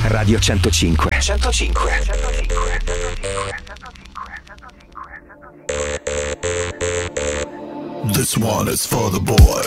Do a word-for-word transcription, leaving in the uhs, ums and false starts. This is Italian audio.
Radio centocinque. centocinque. This one is for the boys